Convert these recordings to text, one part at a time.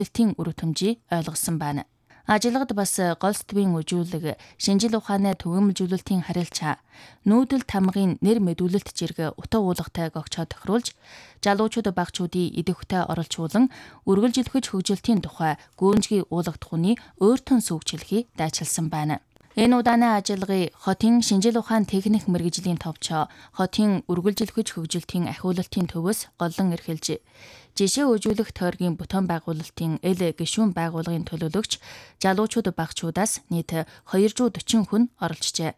үйлчлэлтийн үр төмжийг ойлгосон байна. Ажиллагад бас гол сэдвийн үжүүлэг, шинжил ухааны төгөөмөлжүүлэлтийн харилцаа, нүүдэл тамгын нэр мэдүүлэлт зэрэг утга уулгатай гогчоо тохируулж, залуучууд багчуудын идэвхтэй оролцуулан үргэлжилгэж хөгжилтийн тухай гүнзгий уулгадах үний өөртөө сүүгчлэхийг дайчилсан байна. Энэ удааны ажиллагыг хотын шинжил ухаан техник мэргэжлийн товчоо хотын үргэлжилгэж хөгжилтийн ахиулалтын төвөөс голлон эрхэлж, жишээ үзүүлэх тойргийн бүтээн байгуулалтын эл гишүүн байгууллагын төлөөлөгч залуучууд багчуудаас нийт 240 хүн оролцжээ.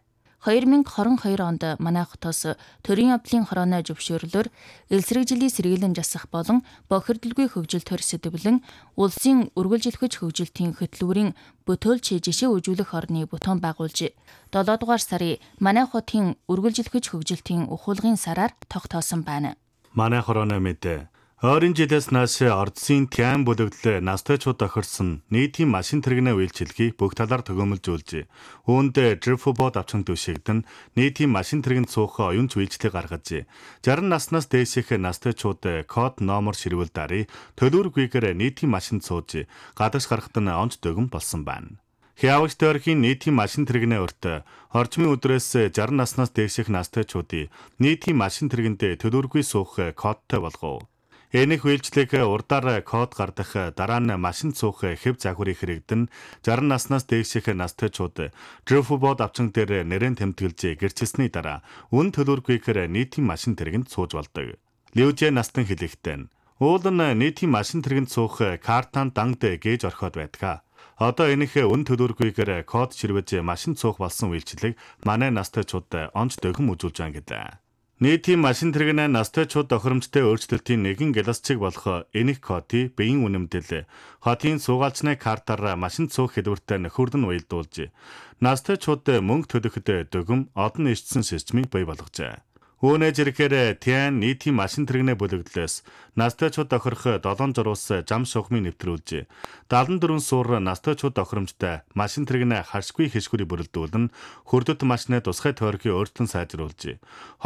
2022 онд манай хотоос төрийн явдлын хорооны зөвшөөрлөөр элсрэгжлийн сэргийлэн жасах болон бохирдолгүй хөгжил төр сэдвлэн улсын үргэлжилгэж хөгжилтийн хөтөлбөрийн бүтөөлч жишээ үзүүлэх орны бүтээн байгуулж 7 дугаар сарын манай хотын үргэлжилгэж хөгжилтийн ухуулгын сараар тогтоосон байна. Манай хорооны мэдээ ойрын жилээс нааш Ордсын Тян бүлэглэлээ настайчууд тохирсон нийтийн машин тэрэгнээ үйлчилгээг бүх талаар төгөөмөлжүүлж, үүнд дрифбот авчин түшигдэн нийтийн машин тэрэгэнд суух оюунч үйлчлэг гаргаж, 60 наснаас дээших настайчууд код номер ширүүл дарыг төлөвлөгөөгөөр нийтийн машинд сууж, гадагш гарахад нь онц дөгөн болсон байна. Хявагч тойргийн нийтийн машин тэрэгнээ өртөө орчмын өдрөөс 60 наснаас дээших настайчуудыг нийтийн машин тэрэгэнд төлөвлөгөө суух кодтой болгов. Энэх үйлчлэг урдаар код гардах дараа нь машин суух хэв загварыг хэрэгдэн 60 наснаас дээших настайчууд дрифбот авчин дээр нэрэн тэмдэглэж гэрчилсний дараа үн төлөвлөгөөгөөр нийтийн машин тэрэгэнд сууж болдог. Ливжэ настан хэлэхдээ уул нь нийтийн машин тэрэгэнд суух картан дангд гээж орхиод байдаг. Одоо энэх үн төлөвлөгөөгөөр код ширвэж машин суух болсон үйлчлэг манай настайчууд онц дөхөм үзүүлж байгаа гэдэг. Нийтийн машин тэрэгнээ настайчууд тохиромжтой өөрчлөлтийн нэгэн гяласчиг болох энэх кодыг биеийн үнэмдэл хотын суугаалчны картаар машин суух хэлбэртэй нөхөрдөн уялдуулж, настайчууд мөнгө төлөхөд дөгөм одон ишсэн системийг бий болгожээ. Үүнээ зэрэгээр Тян нийтийн машин тэрэгнээ бүлэглэлээс настайчууд тохирох 7 зурус зам шугамыг нэвтрүүлж, 74 суур настайчууд тохиромжтой машин тэрэгнээ харшгүй хэшгүрийг бүрэлдүүлэн хөрдөт машины тусгай тойргийг өөртөө сайжруулж,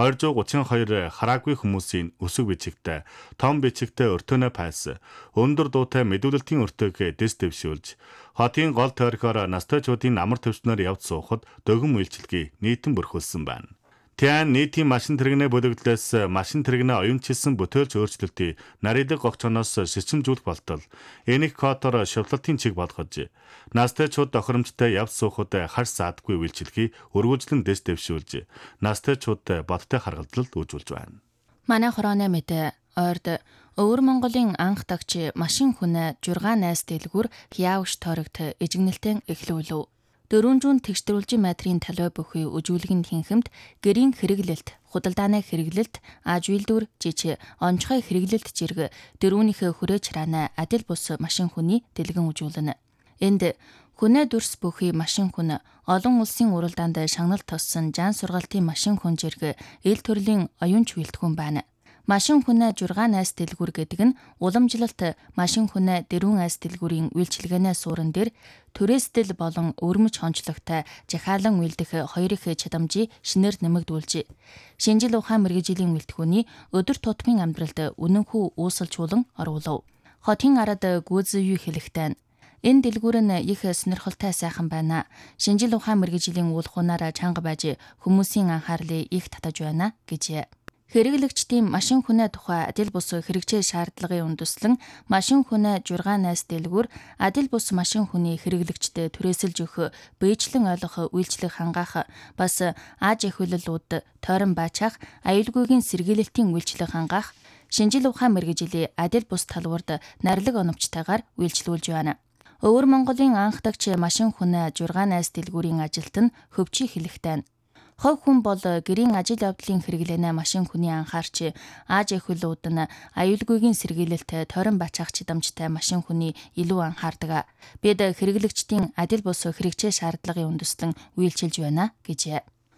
232 хараагүй хүмүүсийн өсөг бичигтэй, том бичигтэй өртөөнөө пальс, өндөр дуутай мэдүүлэлтийн өртөөг дэс дэвшүүлж, хотын гол тойргоор настайчуудын амар төвчнөр явж суухад дөгөм үйлчилгээг нийтэн бүрхүүлсэн байна. Тян нийтийн машин тэрэгнээ бүлэглэлээс машин тэрэгнээ оюунчилсан бүтээлч өөрчлөлтийг нарийдаг гогчоноос шилжүүлэх болтол энэх кодоор шавлалтын чиг болгож, настайчууд тохиромжтой явж суухад харж саадгүй үйлчилгээг өргөжлөн дэс дэвшүүлж, настайчууд бодтой харгалзалд үйлчилж байна. Манай хорооны мэдээ ойрд Өвөр Монголын анх дагч машин хүнээ 6 найз дэлгүүр Хявагч тойрогт эжигнэлтэн эхлүүлв. 400 тэгштрүүлжин метрийн талбай бүхий үжүүлгийн хинхэмд гэрийн хэрэглэлт, худалдааны хэрэглэлт, аж үйлдвэр, жиж, онцгой хэрэглэлт зэрэг дөрвөнийхөө хүрээч хараана адил бус машин хүний дэлгэн үжүүлнэ. Энд хүнээ дүрс бүхий машин хүн, олон улсын уралдаанд шагнал тоссон жан сургалтын машин хүн зэрэг эл төрлийн оюунч үйлдэгүн байна. Машин хүнээ 6 найз дэлгүүр гэдэг нь уламжлалт машин хүнээ дөрвөн найз дэлгүүрийн үйлчилгээнээ суурин дээр түрээсдэл болон өрмөж хончлогтой жахаалан үйлдэх хоёр их чадамжийг шинээр нэмэгдүүлж, шинжил ухаан мэргэжлийн үйлдэгүүний өдөр тутмын амьдралд үнэнхүү үүсэлжүүлэн оруулав. Хотын арад гүйцэтгэв хэлэхдээ энэ дэлгүүр нь их сонирхолтой сайхан байна. Шинжил ухаан мэргэжлийн үйл хунаар чанга байж хүмүүсийн анхаарлыг их татаж байна гэж. Хэрэглэгчдийн машин хүнээ тухай адил бус хэрэгжээ шаардлагын үндэслэн машин хүнээ 6 найз дэлгүүр адил бус машин хүний хэрэглэгчдэд түрээсэлж өгөх, бэйжлэн ойлгох, үйлчлэг хангаах, бас аж ахуйллууд тойрон баачаах, аюулгүйгийн сэргийлэлтийн үйлчлэг хангаах, шинжил ухаан мэргэжлийн адил бус талбарт нарилэг оновчтойгоор үйлчлүүлж байна. Өвөр Монголын анх дагч машин хүнээ 6 найз дэлгүүрийн ажилт нь хөвчий хэлэхдээ хов хүн бол гэрийн ажил явдлын хэрэглэнэ машин хүний анхаарч, аж ахуйлууд нь аюулгүйгийн сэргийлэлт, тойрон баачаах чадамжтай машин хүний илүү анхаардаг. Бид хэрэглэгчдийн адил бус хэрэгжээ шаардлагын үндэслэн үйлчилж байна гэж.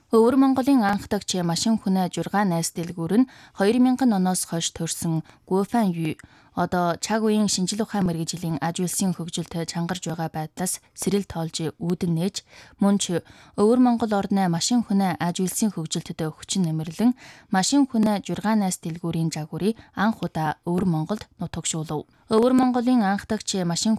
Өвөр Монголын анх дагч машин хүнээ 6 найз дэлгүүр нь 2000 оноос хойш төрсөн Гуфан Ю одоо цаг үеийн шинжлэх ухаан мэргэжлийн аж үйлсийн хөгжилд чангарж байгаа байдлаас сэрэл тоолж үүдэн нээж мөн ч Өвөр Монгол орны машин хүнээ аж үйлсийн хөгжилтөд хүчин нэмэрлэн машин хүнээ 6 найз дэлгүүрийн жагуурыг анх удаа Өвөр Монголд нутагшуулв. Өвөр Монголын анх дагч машин